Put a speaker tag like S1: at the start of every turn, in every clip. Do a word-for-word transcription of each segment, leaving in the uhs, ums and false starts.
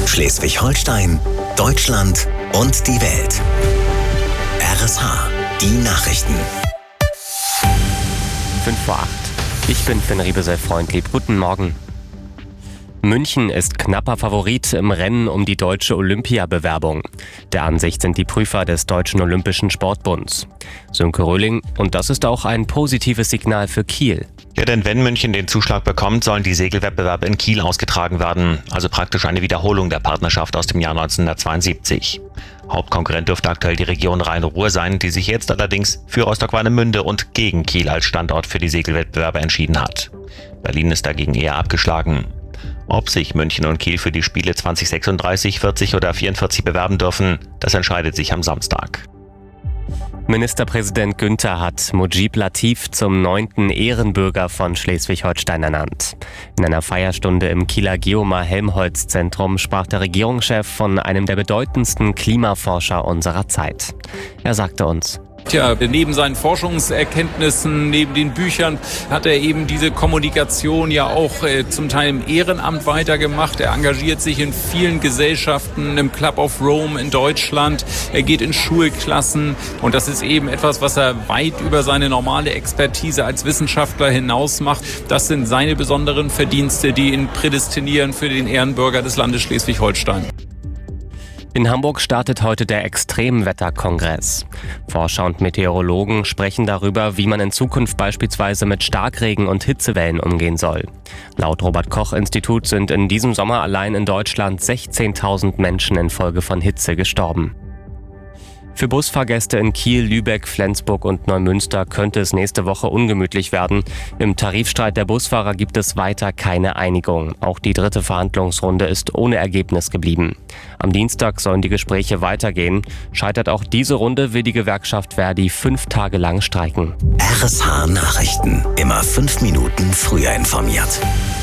S1: Schleswig-Holstein, Deutschland und die Welt. R S H, die Nachrichten.
S2: fünf vor acht. Ich bin Finn Riebesel-Freundlieb. Guten Morgen. München ist knapper Favorit im Rennen um die deutsche Olympiabewerbung. Der Ansicht sind die Prüfer des Deutschen Olympischen Sportbunds. Sönke Röhling, und das ist auch ein positives Signal für Kiel.
S3: Ja, denn wenn München den Zuschlag bekommt, sollen die Segelwettbewerbe in Kiel ausgetragen werden. Also praktisch eine Wiederholung der Partnerschaft aus dem Jahr neunzehnhundertzweiundsiebzig. Hauptkonkurrent dürfte aktuell die Region Rhein-Ruhr sein, die sich jetzt allerdings für Rostock-Warnemünde und gegen Kiel als Standort für die Segelwettbewerbe entschieden hat. Berlin ist dagegen eher abgeschlagen. Ob sich München und Kiel für die Spiele zwanzig sechsunddreißig, vierzig oder vierundvierzig bewerben dürfen, das entscheidet sich am Samstag.
S2: Ministerpräsident Günther hat Mujib Latif zum neunten Ehrenbürger von Schleswig-Holstein ernannt. In einer Feierstunde im Kieler Geomar-Helmholtz-Zentrum sprach der Regierungschef von einem der bedeutendsten Klimaforscher unserer Zeit. Er sagte uns:
S4: Tja, neben seinen Forschungserkenntnissen, neben den Büchern hat er eben diese Kommunikation ja auch äh, zum Teil im Ehrenamt weitergemacht. Er engagiert sich in vielen Gesellschaften, im Club of Rome in Deutschland. Er geht in Schulklassen und das ist eben etwas, was er weit über seine normale Expertise als Wissenschaftler hinaus macht. Das sind seine besonderen Verdienste, die ihn prädestinieren für den Ehrenbürger des Landes Schleswig-Holstein.
S2: In Hamburg startet heute der Extremwetterkongress. Forscher und Meteorologen sprechen darüber, wie man in Zukunft beispielsweise mit Starkregen und Hitzewellen umgehen soll. Laut Robert-Koch-Institut sind in diesem Sommer allein in Deutschland sechzehntausend Menschen infolge von Hitze gestorben. Für Busfahrgäste in Kiel, Lübeck, Flensburg und Neumünster könnte es nächste Woche ungemütlich werden. Im Tarifstreit der Busfahrer gibt es weiter keine Einigung. Auch die dritte Verhandlungsrunde ist ohne Ergebnis geblieben. Am Dienstag sollen die Gespräche weitergehen. Scheitert auch diese Runde, will die Gewerkschaft Verdi fünf Tage lang streiken.
S1: R S H Nachrichten. Immer fünf Minuten früher informiert.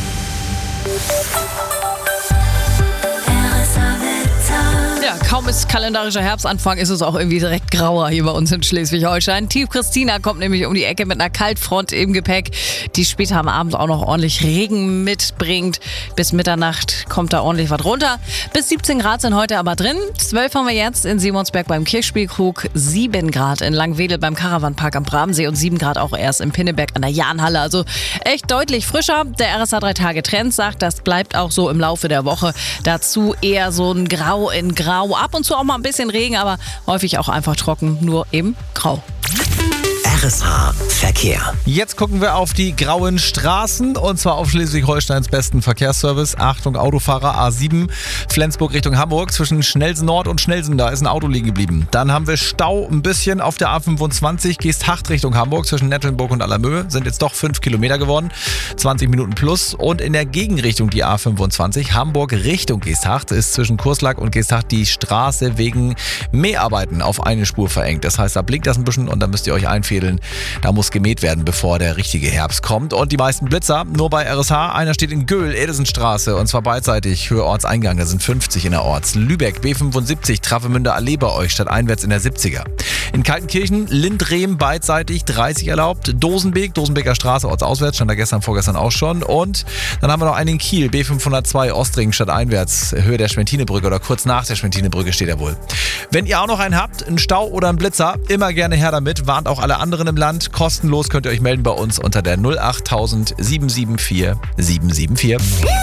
S5: Kaum ist kalendarischer Herbstanfang, ist es auch irgendwie direkt grauer hier bei uns in Schleswig-Holstein. Tief Christina kommt nämlich um die Ecke mit einer Kaltfront im Gepäck, die später am Abend auch noch ordentlich Regen mitbringt. Bis Mitternacht kommt da ordentlich was runter. Bis siebzehn Grad sind heute aber drin. zwölf haben wir jetzt in Simonsberg beim Kirchspielkrug, sieben Grad in Langwedel beim Caravanpark am Bramsee und sieben Grad auch erst in Pinneberg an der Jahnhalle. Also echt deutlich frischer. Der R S H drei Tage Trend sagt, das bleibt auch so im Laufe der Woche. Dazu eher so ein Grau in Grau. Ab und zu auch mal ein bisschen Regen, aber häufig auch einfach trocken, nur eben grau.
S1: R S H Verkehr.
S6: Jetzt gucken wir auf die grauen Straßen und zwar auf Schleswig-Holsteins besten Verkehrsservice. Achtung Autofahrer, A sieben, Flensburg Richtung Hamburg, zwischen Schnelsen Nord und Schnelsen, da ist ein Auto liegen geblieben. Dann haben wir Stau ein bisschen auf der A fünfundzwanzig, Geesthacht Richtung Hamburg, zwischen Nettelnburg und Allermöhe, sind jetzt doch fünf Kilometer geworden, zwanzig Minuten plus. Und in der Gegenrichtung die A fünfundzwanzig, Hamburg Richtung Geesthacht, ist zwischen Kurslack und Geesthacht die Straße wegen Mäharbeiten auf eine Spur verengt. Das heißt, da blinkt das ein bisschen und da müsst ihr euch einfädeln. Da muss gemäht werden, bevor der richtige Herbst kommt. Und die meisten Blitzer nur bei R S H. Einer steht in Göhl, Edesenstraße, und zwar beidseitig, Höhe Ortseingang, da sind fünfzig innerorts. Lübeck, B fünfundsiebzig, Travemünde Allee bei euch, statt einwärts in der siebziger. In Kaltenkirchen, Lindrehm beidseitig, dreißig erlaubt. Dosenbeek, Dosenbeker Straße, ortsauswärts, stand da gestern, vorgestern auch schon. Und dann haben wir noch einen in Kiel, B fünfhundertzwei, Ostring, statt einwärts, Höhe der Schwentinebrücke oder kurz nach der Schwentinebrücke steht er wohl. Wenn ihr auch noch einen habt, einen Stau oder einen Blitzer, immer gerne her damit, warnt auch alle anderen im Land. Kostenlos könnt ihr euch melden bei uns unter der null acht tausend sieben sieben vier sieben sieben vier.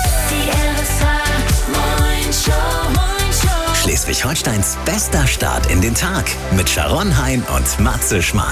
S1: Schleswig-Holsteins bester Start in den Tag mit Sharon Hein und Matze Schmark.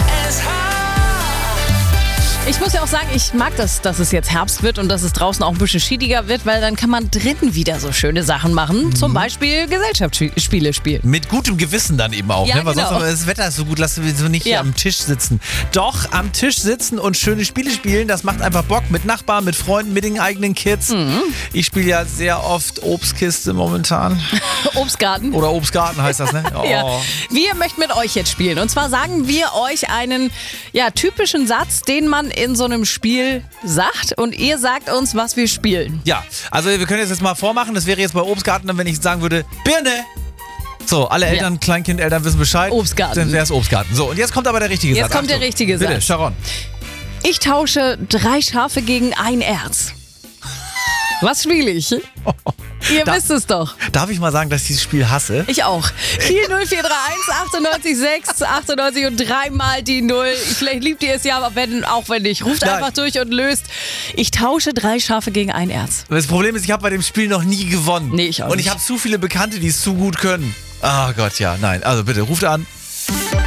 S5: Ich muss ja auch sagen, ich mag das, dass es jetzt Herbst wird und dass es draußen auch ein bisschen schiediger wird, weil dann kann man drinnen wieder so schöne Sachen machen. Mhm. Zum Beispiel Gesellschaftsspiele spielen.
S6: Mit gutem Gewissen dann eben auch,
S5: ja,
S6: ne? Weil
S5: genau.
S6: sonst, das Wetter ist so gut, lassen wir so nicht
S5: ja.
S6: hier am Tisch sitzen. Doch, am Tisch sitzen und schöne Spiele spielen, das macht einfach Bock. Mit Nachbarn, mit Freunden, mit den eigenen Kids. Mhm. Ich spiele ja sehr oft Obstkiste momentan.
S5: Obstgarten.
S6: Oder Obstgarten heißt das, ne? Oh.
S5: Ja. Wir möchten mit euch jetzt spielen. Und zwar sagen wir euch einen ja, typischen Satz, den man in so einem Spiel sagt. Und ihr sagt uns, was wir spielen.
S6: Ja, also wir können jetzt mal vormachen. Das wäre jetzt bei Obstgarten, wenn ich sagen würde, Birne. So, alle Eltern, ja. Kleinkindeltern wissen Bescheid.
S5: Obstgarten.
S6: Dann wäre es Obstgarten. So, und jetzt kommt aber der richtige
S5: jetzt
S6: Satz.
S5: Jetzt kommt
S6: Achtung.
S5: der richtige Satz.
S6: Bitte, Sharon.
S5: Ich tausche drei Schafe gegen ein Erz. Was spiele ich? Ihr
S6: Da-
S5: wisst es doch.
S6: Darf ich mal sagen, dass ich dieses Spiel hasse?
S5: Ich auch. Kiel null vier drei eins achtundneunzig sechs achtundneunzig und dreimal die Null. Vielleicht liebt ihr es ja, aber wenn, auch wenn nicht. Ruft
S6: Nein.
S5: einfach durch und löst. Ich tausche drei Schafe gegen ein Erz.
S6: Das Problem ist, ich habe bei dem Spiel noch nie gewonnen.
S5: Nee, ich auch
S6: Und ich
S5: nicht.
S6: habe zu viele Bekannte, die es zu gut können. Ah Gott, ja, nein. Also bitte, ruft an.